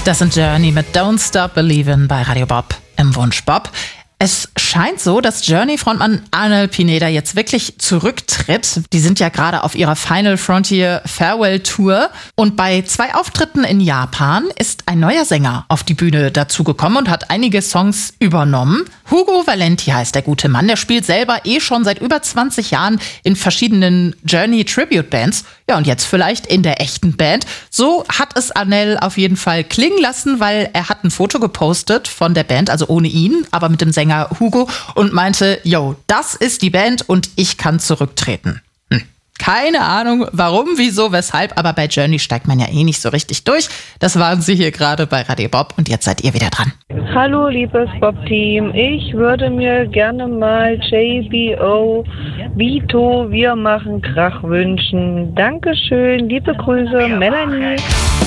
Das sind Journey mit Don't Stop Believin' bei Radio Bob im Wunsch Bob. Es scheint so, dass Journey-Frontmann Anil Pineda jetzt wirklich zurücktritt. Die sind ja gerade auf ihrer Final Frontier Farewell Tour. Und bei 2 Auftritten in Japan ist ein neuer Sänger auf die Bühne dazugekommen und hat einige Songs übernommen. Hugo Valenti heißt der gute Mann. Der spielt selber schon seit über 20 Jahren in verschiedenen Journey-Tribute-Bands. Ja, und jetzt vielleicht in der echten Band. So hat es Anil auf jeden Fall klingen lassen, weil er hat ein Foto gepostet von der Band, also ohne ihn, aber mit dem Sänger Hugo und meinte, yo, das ist die Band und ich kann zurücktreten. Keine Ahnung, warum, wieso, weshalb, aber bei Journey steigt man ja nicht so richtig durch. Das waren sie hier gerade bei Radio Bob und jetzt seid ihr wieder dran. Hallo, liebes Bob-Team. Ich würde mir gerne mal JBO, Vito, wir machen Krach wünschen. Dankeschön, liebe Grüße, Melanie.